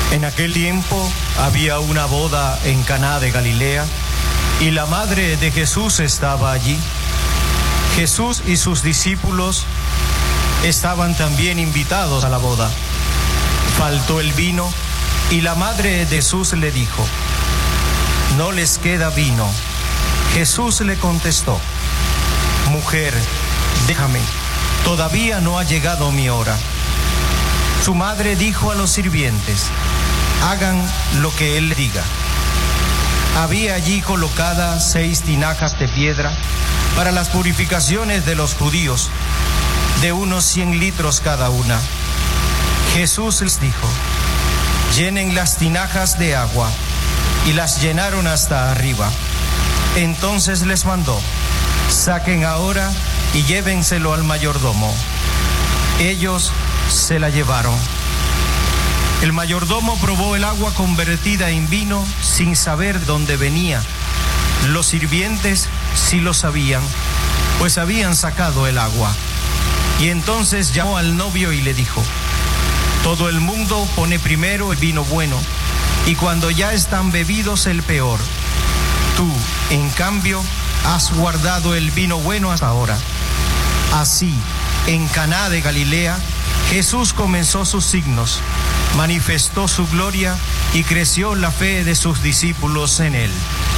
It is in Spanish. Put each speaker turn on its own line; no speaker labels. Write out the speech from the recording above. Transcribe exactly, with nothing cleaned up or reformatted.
En aquel tiempo había una boda en Caná de Galilea y la madre de Jesús estaba allí. Jesús y sus discípulos estaban también invitados a la boda. Faltó el vino y la madre de Jesús le dijo: no les queda vino. Jesús le contestó: mujer, déjame, todavía no ha llegado mi hora. Su madre dijo a los sirvientes: hagan lo que él diga. Había allí colocadas seis tinajas de piedra para las purificaciones de los judíos, de unos cien litros cada una. Jesús les dijo: llenen las tinajas de agua, y las llenaron hasta arriba. Entonces les mandó: saquen ahora y llévenselo al mayordomo. Ellos se la llevaron. El mayordomo probó el agua convertida en vino sin saber dónde venía. Los sirvientes sí lo sabían, pues habían sacado el agua. Y entonces llamó al novio y le dijo: todo el mundo pone primero el vino bueno, y cuando ya están bebidos el peor. Tú, en cambio, has guardado el vino bueno hasta ahora. Así, en Caná de Galilea, Jesús comenzó sus signos, manifestó su gloria y creció la fe de sus discípulos en él.